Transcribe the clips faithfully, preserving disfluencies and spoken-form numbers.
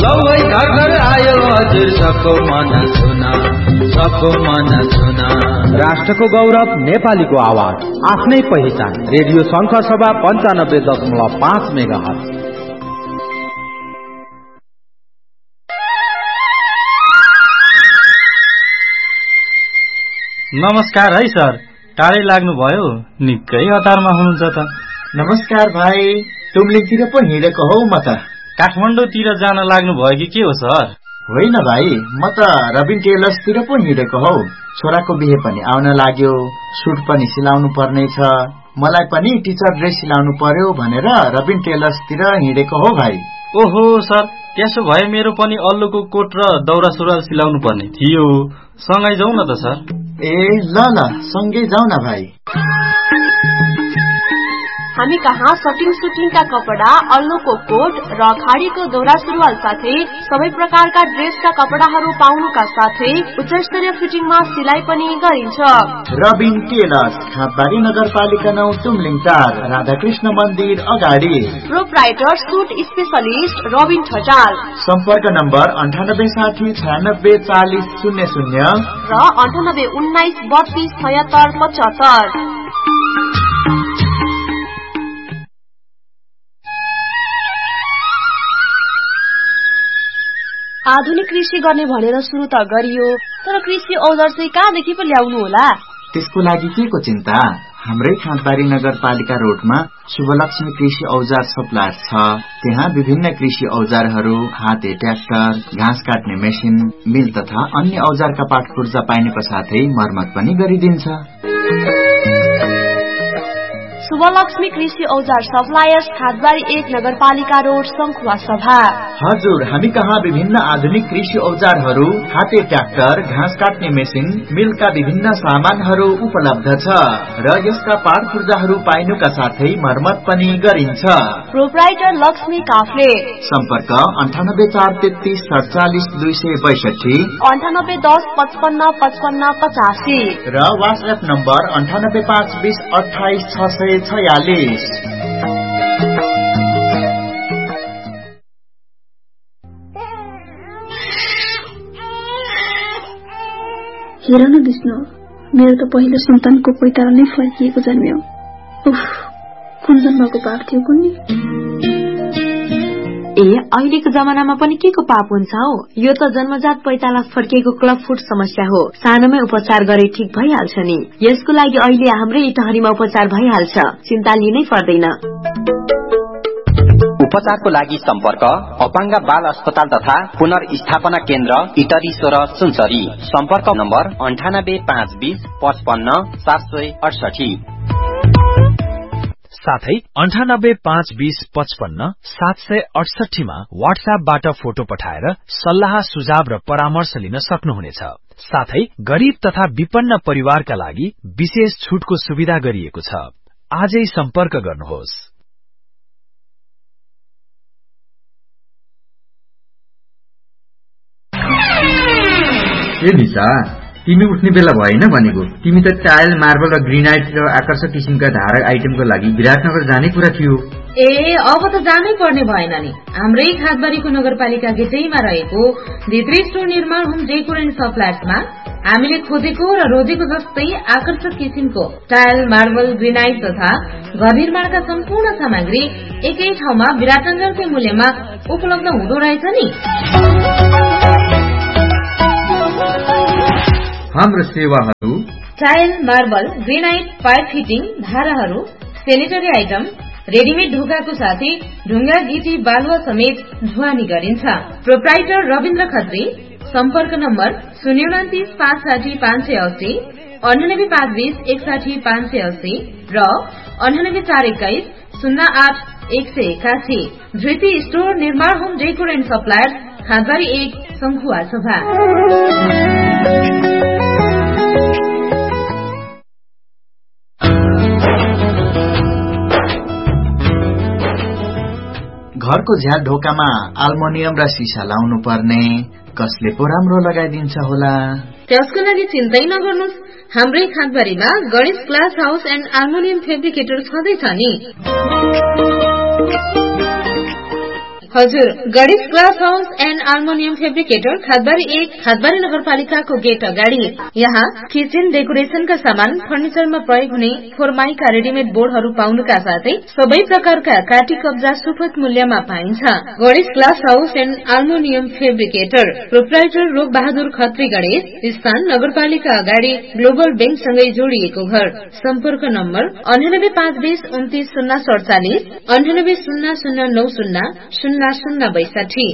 सबै घर घर आयो हजुर सबको मन सुना, सबको मन सुना। राष्ट्रको गौरव नेपालीको आवाज, आफ्नै पहिचान। रेडियो शंकर सभा पञ्चानब्बे दशमलव पाँच मेगा हर्ज। नमस्कार है सर, टाढै लाग्नुभयो, निकै हतारमा हुनुहुन्छ त। नमस्कार भाइ, तुमलिङतिर पो हिँडेको हौ म त। काठमाडौँतिर जान लाग्नु भयो कि के हो सर? होइन भाइ, म त रबिन टेलर्सतिर पो हिँडेको हौ। छोराको बिहे पनि आउन लाग्यो, सुट पनि सिलाउनु पर्ने छ, मलाई पनि टिचर ड्रेस सिलाउनु पर्यो भनेर रबिन टेलर्सतिर हिँडेको हो भाइ। ओहो सर, त्यसो भए मेरो पनि अल्लुको कोट र दौरा सुरुवाल सिलाउनु पर्ने थियो, सँगै जाउँ न त सर। ए ल ल, सँगै जाउँ न भाइ। हामी कहाँ सटिङ सुटिङका कपडा, अल्लोको कोट र खाडीको दौरा सुरुवाल साथै सबै प्रकारका ड्रेसका कपडाहरू पाउनुका साथै उच्चस्तरीय फिटिङमा सिलाइ पनि गरिन्छ। रबिन टेलर्स, खातबारी नगरपालिका नौ, तुमलिङ चार, राधाकृष्ण मन्दिर अगाडि। Proprietor suit specialist Rabin Thatal. सम्पर्क नम्बर अन्ठानब्बे साठी छयानब्बे चालिस शून्य शून्य र अन्ठानब्बे उन्नाइस बत्तीस छयत्तर पचहत्तर। आधुनिक कृषि गर्ने भनेर सुरु त गरियो, तर कृषि औजार चाहिँ कहाँदेखि पो ल्याउनु होला? त्यसको लागि के को चिन्ता, हाम्रै खातबारी नगरपालिका रोडमा शुभलक्ष्मी कृषि औजार सप्लायर छ। त्यहाँ विभिन्न कृषि औजारहरू, हाते ट्र्याक्टर, घाँस काट्ने मेसिन, मिल तथा अन्य औजारका पाठ पूर्जा पाइनुको साथै मर्मत पनि गरिदिन्छ। शुभलक्ष्मी कृषि औजार सप्लायर्स, खातबारी एक, नगरपालिका रोड, शंखुवा सभा। हजुर, हामी कहाँ विभिन्न आधुनिक कृषि औजारहरू, हाते ट्र्याक्टर, घाँस काट्ने मेसिन, मिलका विभिन्न सामानहरू उपलब्ध छ र यसका पाठ पूर्जाहरू पाइनुका साथै मर्मत पनि गरिन्छ। प्रोप्राइटर लक्ष्मी काफ्ले। सम्पर्क अन्ठानब्बे चार तेत्तीस सडचालिस दुई सय बैसठी, अन्ठानब्बे दस पचपन्न पचपन्न पचासी र वाट्सएप नम्बर अन्ठानब्बे पाँच बिस अठाइस छ सय छयालिस। हेर न विष्णु, मेरो त पहिलो सन्तानको पैतारा नै फर्किएको जन्म्यो। उफ, कुन जन्मको पाप थियो कुन्नी? ए, अहिलेको जमानामा पनि के को पाप हुन्छ हौ? यो त जन्मजात पैताला फर्किएको क्लब फुट समस्या हो। सानोमै उपचार गरे ठीक भइहाल्छ नि। यसको लागि अहिले हाम्रै इटहरीमा उपचार भइहाल्छ, चिन्ता लिनै पर्दैन। उपचारको लागि सम्पर्क अपाङ्ग बाल अस्पताल तथा पुनर्स्थापना केन्द्र इटरी सोह्र सुनसरी। सम्पर्क नम्बर अन्ठानब्बे पाँच बिस पचपन्न सात सय अडसठी, साथै अन्ठानब्बे पाँच बिस पचपन्न सात सय अडसठीमा वाट्सएपबाट फोटो पठाएर सल्लाह सुझाव र परामर्श लिन सक्नुहुनेछ। साथै गरीब तथा विपन्न परिवारका लागि विशेष छुटको सुविधा गरिएको छ। आजै सम्पर्क गर्नुहोस्। ए निशा, तिमी उठ्ने बेला भएन भनेको। तिमी त टाइल, मार्बल र ग्रेनाइट र आकर्षक किसिमका धारक आइटमको लागि विराटनगर जानै कुरा थियो। ए, अब त जानै पर्ने भएन नि। हाम्रै खातबारीको नगरपालिका गेटैमा रहेको भित्री स्टोर निर्माण होम डेकोर एन्ड सप्लायर्समा हामीले खोजेको र रोजेको जस्तै आकर्षक किसिमको टाइल, मार्बल, ग्रेनाइट तथा घर निर्माणका सम्पूर्ण सामग्री एकै ठाउँमा विराटनगरकै मूल्यमा उपलब्ध हुँदो रहेछ नि। हाम्रो सेवाहरू tile, marble, granite, pipe fitting, धाराहरू, सेनिटरी आइटम, रेडिमेड ढोकाको साथै ढुङ्गा, गिटी, बालुवा समेत ढुवानी गरिन्छ। प्रोप्राइटर रविन्द्र खत्री। सम्पर्क नम्बर शून्य उन्तिस पाँच साठी पाँच सय अस्सी, अन्ठानब्बे पाँच बिस एकसाठी पाँच सय अस्सी र अन्ठानब्बे चार एक्काइस शून्य आठ एक सय एकासी। धृति स्टोर निर्माण होम डेकोर एन्ड सप्लायर्स, खातबारी एक, शंखुवा सभा। घरको झ्याल ढोकामा आल्मुनियम र सिसा लाउनु पर्ने, कसले पो राम्रो लगाइदिन्छ होला? त्यसको लागि चिन्तै नगर्नुहोस्, हाम्रै खातबारीमा Ganesh glass house and aluminium fabricator छँदैछ नि। हजुर, Ganesh glass house and aluminium fabricator खादबारी एक खादबारी नगरपालिकाको गेट अगाडि। यहाँ किचन डेकोरेसनका सामान, फर्निचरमा प्रयोग हुने फोरमाइका रेडिमेड बोर्डहरू पाउनुका साथै सबै प्रकारका काटी कब्जा सुपथ मूल्यमा पाइन्छ। Ganesh glass house and aluminium fabricator, proprietor रोग बहादुर खत्री गणेश, स्थान नगरपालिका अगाडि ग्लोबल बैंक सँगै जोडिएको घर। सम्पर्क नम्बर अन्ठानब्बे पाँच बीस उन्तीस शून्य सडचालिस, अन्ठानब्बे शून्य शून्य नौ शून्य शून्य शून्य बैसाठी।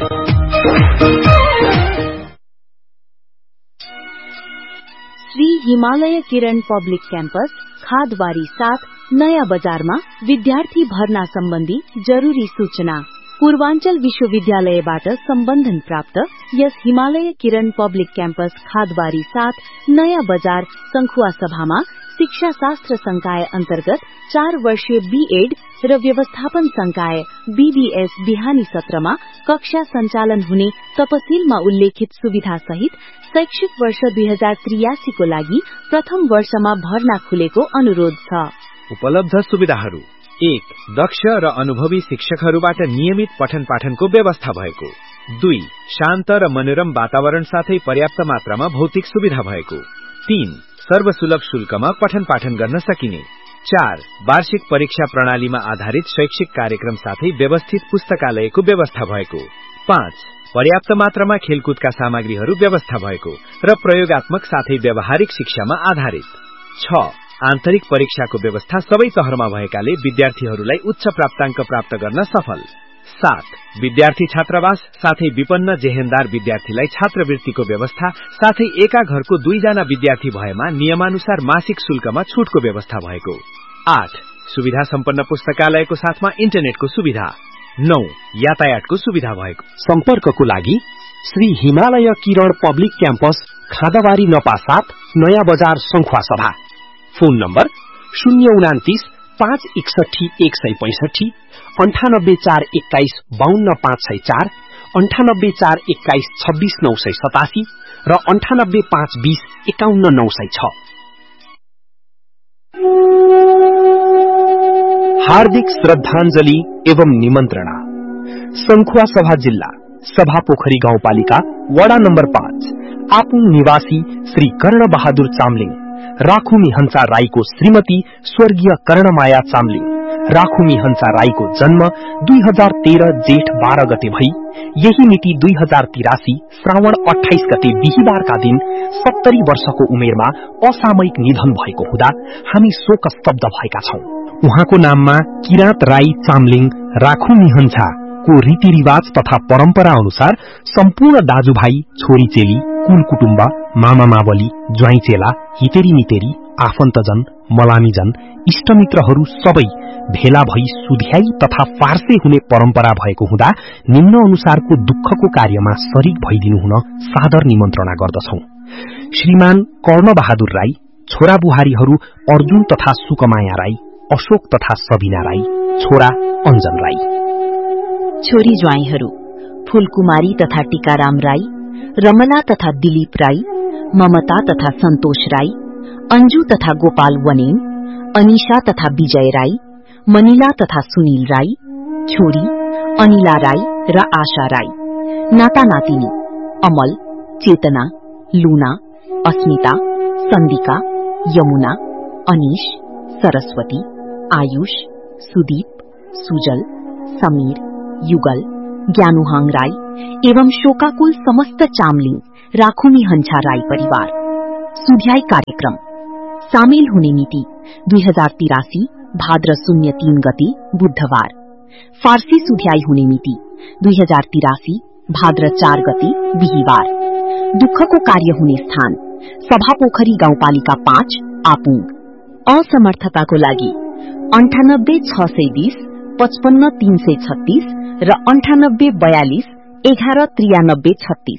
श्री हिमालय किरण पब्लिक क्याम्पस खादबारी सात नयाँ बजारमा विद्यार्थी भर्ना सम्बन्धी जरूरी सूचना। पूर्वाञ्चल विश्वविद्यालयबाट सम्बन्धन प्राप्त यस हिमालय किरण पब्लिक क्याम्पस खादबारी सात नयाँ बजार संखुवा सभामा शिक्षा शास्त्र संकाय अन्तर्गत चार वर्षीय बीएड र व्यवस्थापन संकाय बीबीएस बिहानी सत्रमा कक्षा सञ्चालन हुने तपसिलमा उल्लेखित सुविधा सहित शैक्षिक वर्ष दुई हजार त्रियासी को लागि प्रथम वर्षमा भर्ना खुलेको अनुरोध छ। उपलब्ध सुविधाहरू: एक, दक्ष र अनुभवी शिक्षकहरूबाट नियमित पठन पाठनको व्यवस्था भएको। दुई, शान्त र मनोरम वातावरण साथै पर्याप्त मात्रामा भौतिक सुविधा भएको। तीन, सर्वसुलभ शुल्कमा पठन पाठन गर्न सकिने। चार, वार्षिक परीक्षा प्रणालीमा आधारित शैक्षिक कार्यक्रम साथै व्यवस्थित पुस्तकालयको व्यवस्था भएको। पाँच, पर्याप्त मात्रामा खेलकुदका सामग्रीहरू व्यवस्था भएको र प्रयोगात्मक साथै व्यावहारिक शिक्षामा आधारित। छ, आन्तरिक परीक्षाको व्यवस्था सबै तहरमा भएकाले विद्यार्थीहरूलाई उच्च प्राप्ताङ्क प्राप्त गर्न सफल। सात, विद्यार्थी छात्रावास साथै विपन्न जेहेन्दार विद्यार्थीलाई छात्रवृत्तिको व्यवस्था साथै एका घरको दुईजना विद्यार्थी भएमा नियमानुसार मासिक शुल्कमा छुटको व्यवस्था भएको। आठ, सुविधा सम्पन्न पुस्तकालयको साथमा इन्टरनेटको सुविधा। नौ, यातायातको सुविधा भएको। सम्पर्कको लागि श्री हिमालय किरण पब्लिक क्याम्पस खादबारी नपा सात नयाँ बजार संखुवा सभा। फोन नम्बर शून्य उनातिस पाँच एकसठी एक सय पैंसठी, अन्ठानब्बे चार एक्काइस बाहन्न पाँच सय चार, अन्ठानब्बे चार एक्काइस छब्बीस नौ सय सतासी र अन्ठानब्बे पाँच बीस एकाउन्न नौ सय छ। हार्दिक श्रद्धाञ्जली एवं निमन्त्रणा। संखुवा सभा जिल्ला सभा पोखरी गाउँपालिका वडा नम्बर पाँच आपुङ निवासी श्री कर्ण बहादुर चामलिङ, राखुमी हंसा राईको श्रीमती स्वर्गीय कर्णमाया चामलिङ। राखुमी हंसा राईको जन्म दुई हजार तेह्र जेठ बाह्र गते भई यही मिति दुई हजार तिरासी श्रावण अठाइस गते बिहिबारका दिन सत्तरी वर्षको उमेरमा असामयिक निधन भएको हुँदा हामी शोक स्तब्ध भएका छौं। उहाँको नाममा किराँत राई चामलिङ राखुमी हंसा को रीतिरिवाज तथा परम्परा अनुसार सम्पूर्ण दाजुभाइ, छोरी चेली, कुल कुटुम्ब, मामा मावली, ज्वाइँ चेला, हितेरी मितेरी, आफन्तजन, मलामीजन, इष्टमित्रहरू सबै भेला भई सुध्याई तथा फार्से हुने परम्परा भएको हुँदा निम्न अनुसारको दुःखको कार्यमा शरीक भइदिनु हुन सादर निमन्त्रणा गर्दछौं। श्रीमान कर्ण बहादुर राई, छोरा बुहारीहरू अर्जुन तथा सुकमाया राई, अशोक तथा सबिना राई, छोरा अञ्जन राई। छोरी ज्वाइँहरू फूलकुमारी तथा टीकाराम राई, रमला तथा दिलीप राई, ममता तथा सन्तोष राई, अंजू तथा गोपाल वनेन, अनिशा तथा विजय राई, मनिला तथा सुनील राई, छोरी अनिला राई र आशा राई। नाता नातिनी अमल, चेतना, लुना, अस्मिता, सन्दिका, यमुना, अनिश, सरस्वती, आयुष, सुदीप, सुजल, समीर, युगल, ज्ञानुहाङ राई एवं शोकाकुल समस्त चामलिङ राखुमी हंसा राई परिवार। सुध्याई कार्यक्रम सामेल हुने मिति दुई हजार तिरासी भाद्र शून्य तीन गते बुधबार। फारसी सुध्याई हुने मिति दुई हजार तिरासी भाद्र चार गते बिहिबार। दुःखको कार्य हुने स्थान सभा पोखरी गाउँपालिका पाँच आपुङ। असमर्थताको लागि अन्ठानब्बे छ सय बीस पचपन्न तीन सय छत्तीस र अन्ठानब्बे बयालिस एघार त्रियानब्बे छत्तीस।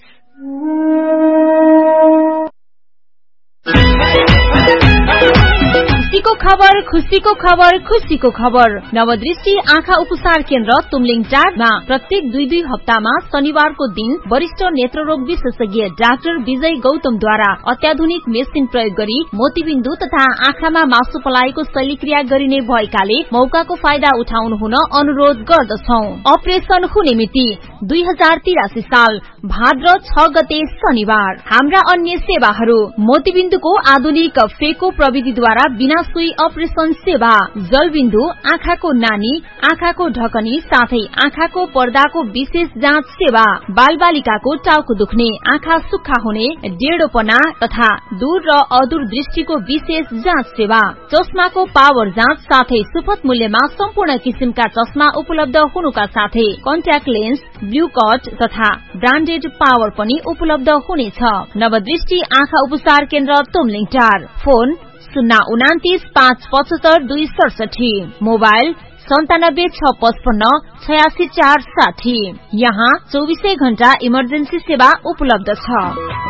खुसीको खबर खुसीको खबर खुसीको खबर नवदृष्टि आँखा उपचार केन्द्र तुमलिङ टारमा प्रत्येक दुई दुई हप्तामा शनिबारको दिन वरिष्ठ नेत्ररोग विशेषज्ञ डाक्टर विजय गौतमद्वारा अत्याधुनिक मेसिन प्रयोग गरी मोतीबिन्दु तथा आँखामा मासु पलाएको शल्यक्रिया गरिने भएकाले मौकाको फाइदा उठाउनु हुन अनुरोध गर्दछौ। अपरेशन हुने मिति दुई हजार तिरासी साल भाद्र छ गते शनिबार। हाम्रा अन्य सेवाहरू मोतीबिन्दुको आधुनिक फेको प्रविधिद्वारा बिना सुई अपरेशन सेवा, जलबिन्दु, आँखाको नानी, आँखाको ढकनी साथै आँखाको पर्दाको विशेष जाँच सेवा, बाल बालिकाको टाउको दुख्ने, आँखा सुक्खा हुने, डेढोपना तथा दूर र अदूर दृष्टिको विशेष जाँच सेवा, चस्माको पावर जाँच साथै सुपथ मूल्यमा सम्पूर्ण किसिमका चस्मा उपलब्ध हुनुका साथै कन्ट्याक्ट लेन्स, ब्लू कट तथा ब्रान्डेड पावर पनि उपलब्ध हुनेछ। नवदृष्टि आँखा उपचार केन्द्र तुमलिङ टार। फोन शून्य उनातिस पाँच पचहत्तर दुई सडसठी, मोबाइल सन्तानब्बे छ पचपन्न छयासी चार साठी। यहाँ चौबीसै घण्टा इमर्जेन्सी सेवा उपलब्ध छ।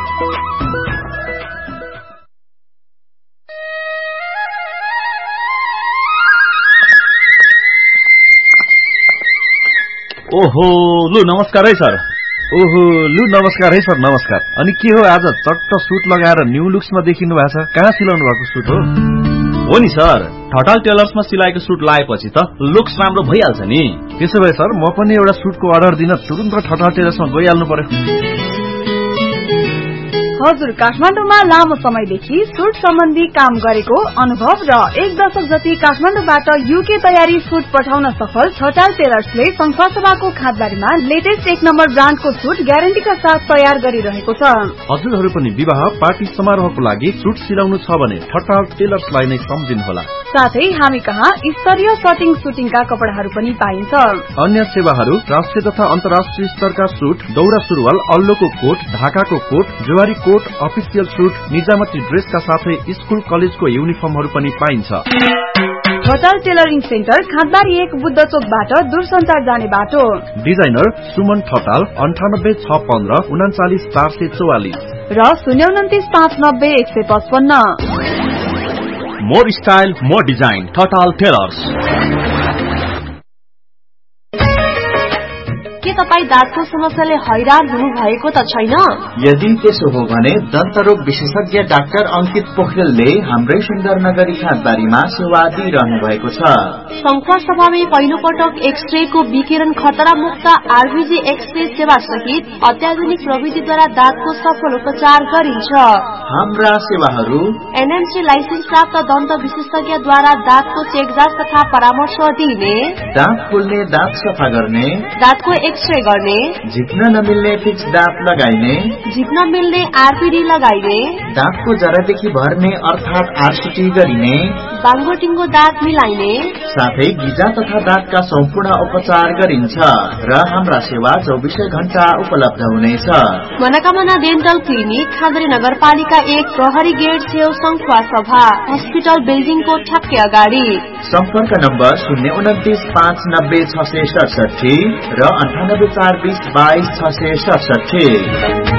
ओहो लु नमस्कार है सर। ओहो लु नमस्कार है सर नमस्कार। अनि के हो आज चट्ट सुट लगाएर न्यू लुक्समा देखिनु भएको छ? कहाँ सिलाउनु भएको सुट हो? हो नि सर, ठटाल टेलर्समा सिलाएको सुट लाएपछि त लुक्स राम्रो भइहाल्छ नि। त्यसो भए सर म पनि एउटा सुटको अर्डर दिन तुरुन्त ठटाल टेलर्समा गइहाल्नु पर्यो। हजुर, काठमाडौँमा लामो समयदेखि सुट सम्बन्धी काम गरेको अनुभव र एक दशक जति काठमाडौँबाट युके तयारी सुट पठाउन सफल ठटाल टेलर्सले संखुवासभाको खादबारीमा लेटेस्ट एक नम्बर ब्रान्डको सुट ग्यारेन्टीका साथ तयार गरिरहेको छ। हजुरहरू पनि विवाह पार्टी समारोहको लागि सुट सिलाउनु छ भने ठटाल टेलर्सलाई नै सम्झिनुहोला। साथै हामी कहाँ स्तरीय सटिङ सुटिङका कपडाहरू पनि पाइन्छ। अन्य सेवाहरू राष्ट्रिय तथा अन्तर्राष्ट्रिय स्तरका सुट, दौरा सुरुवाल, अल्लोको कोट, ढाकाको coat, Zuari coat, official suit, निजामती ड्रेसका साथै स्कुल कलेजको युनिफर्महरू पनि पाइन्छ। ठटाल टेलरिङ सेन्टर खादबारी एक बुद्ध चोकबाट दूरसञ्चार जाने बाटो। डिजाइनर सुमन ठटाल अन्ठानब्बे छ पन्ध्र उनाचालिस चार सय चौवालिस र शून्य उन्तिस पाँच नब्बे एक सय पचपन्न। More style more design Thatal tailors. के तपाईँ दाँतको समस्याले हैरान हुनु भएको त छैन? यदि त्यसो हो भने दन्तरोग विशेषज्ञ डाक्टर अंकित पोखरेलले हाम्रै सुन्दरनगरी खादबारीमा सेवा दिइरहनु भएको छ। संखुवा सभामै पहिलो पटक एक्सरे को विकिरण खतरा मुक्त आरबीजी एक्सरे सेवा सहित अत्याधुनिक प्रविधिद्वारा दाँतको सफल उपचार गरिन्छ। हाम्रा सेवाहरू एनएमसी लाइसेन्स प्राप्त दन्त विशेषज्ञद्वारा दाँतको चेकजाँच तथा परामर्श दिने, दाँत खोल्ने, दाँत सफा गर्ने, दाँतको एक्सरे गर्ने, झिक्न नमिल्ने फिक्स दाँत लगाइने, झिक्न मिल्ने आरपीडी लगाइने, दाँतको जरादेखि भर्ने अर्थात आरसीटी गरिने, बाङ्गोटिङ्गो दाँत मिलाइने, साथै गिजा तथा दाँतका सम्पूर्ण उपचार गरिन्छ र हाम्रा सेवा चौबिसै घण्टा उपलब्ध हुनेछ। मनोकामना डेन्टल क्लिनिक खादरी नगरपालिका एक प्रहरी गेट छेउ संखुवा सभा हस्पिटल बिल्डिङको ठ्याक्कै अगाडि। सम्पर्क नम्बर शून्य उन्तिस पाँच नब्बे छ सय सडसठी र अन्ठानब्बे चार बीस बाइस छ सय सडसठी।